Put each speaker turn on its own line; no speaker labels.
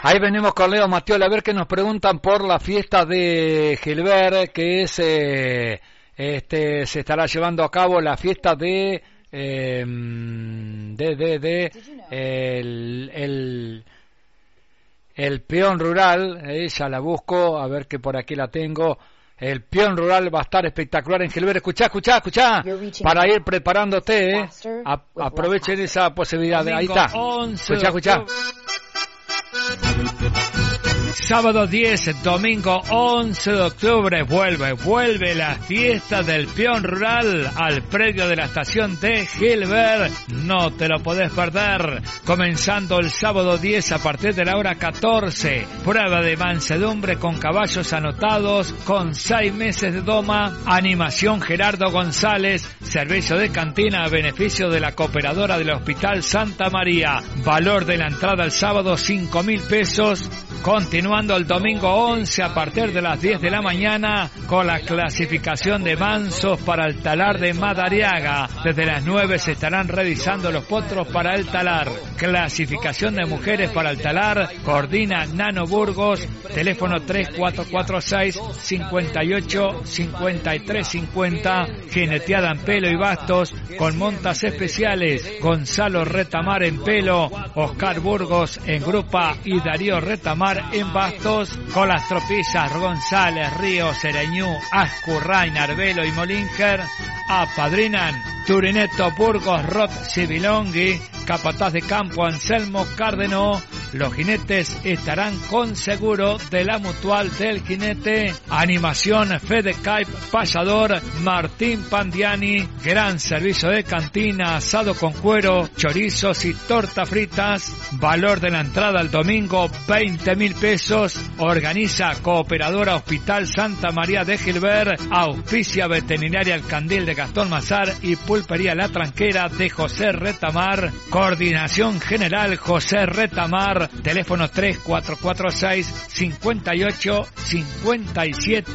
Ahí venimos con Leo Mattioli, a ver qué nos preguntan por la fiesta de Gilbert, que es se estará llevando a cabo la fiesta de el peón rural. Ya la busco, a ver que por aquí la tengo. El peón rural va a estar espectacular en Gilbert. Escuchá, para ir preparándote, aprovechen esa posibilidad. Ahí está. Escuchá.
Sábado 10, domingo 11 de octubre, vuelve la fiesta del peón rural al predio de la estación de Gilbert. No te lo podés perder. Comenzando el sábado 10 a partir de la hora 14. Prueba de mansedumbre con caballos anotados, con 6 meses de doma. Animación Gerardo González. Servicio de cantina a beneficio de la cooperadora del Hospital Santa María. Valor de la entrada el sábado 5.000 pesos. Continuando el domingo 11 a partir de las 10 de la mañana con la clasificación de mansos para el talar de Madariaga. Desde las 9 se estarán revisando los potros para el talar. Clasificación de mujeres para el talar coordina Nano Burgos. Teléfono 3446-585350. Jineteada en pelo y bastos con montas especiales. Gonzalo Retamar en pelo, Oscar Burgos en grupa y Darío Retamar en bastos, con las tropillas González, Ríos, Sereñú, Ascurrain, Arbelo y Molinger. Apadrinan Turineto Burgos, Rod Civilongui, capataz de campo Anselmo Cárdenó. Los jinetes estarán con seguro de la Mutual del Jinete. Animación Fede Caip Payador, Martín Pandiani. Gran servicio de cantina, asado con cuero, chorizos y tortas fritas. Valor de la entrada el domingo 20.000 pesos. Organiza Cooperadora Hospital Santa María de Gilbert. Auspicia Veterinaria El Candil de Gastón Mazar y Pulpería La Tranquera de José Retamar. Coordinación General José Retamar. Teléfono 3446-5857.